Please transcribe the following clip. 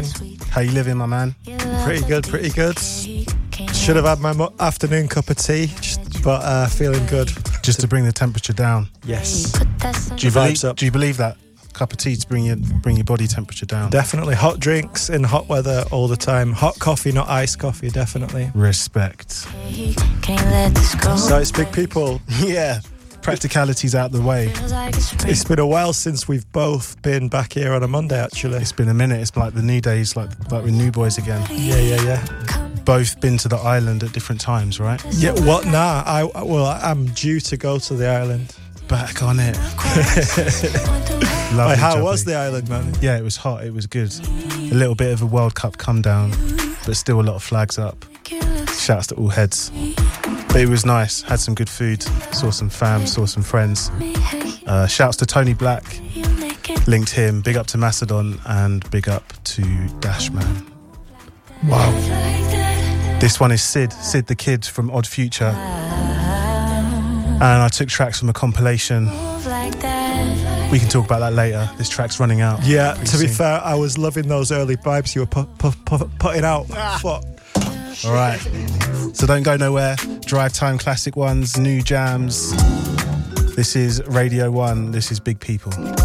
doing? How you living, my man? Pretty good, pretty good. Should have had my afternoon cup of tea, but feeling good. Just to bring the temperature down. Yes. Do you believe that? Cup of tea to bring your body temperature down. Definitely. Hot drinks in hot weather all the time. Hot coffee, not iced coffee, definitely. Respect. So it's big people. Yeah. Practicalities out the way. It's been a while since we've both been back here on a Monday, actually. It's been a minute. It's like the new days, like with new boys again. Yeah. Both been to the island at different times, right? Yeah, what? Nah, I'm due to go to the island. Back on it. Like, how was the island, man? Yeah, it was hot. It was good. A little bit of a World Cup come down, but still a lot of flags up. Shouts to all heads. But it was nice. Had some good food. Saw some fam. Saw some friends. Shouts to Tony Black. Linked him. Big up to Macedon and big up to Dashman. Wow. This one is Sid the Kid from Odd Future. And I took tracks from a compilation. We can talk about that later. This track's running out. Yeah, to be fair, I was loving those early vibes you were putting out. Fuck. All right. So don't go nowhere. Drive Time classic ones, new jams. This is Radio 1. This is Big People.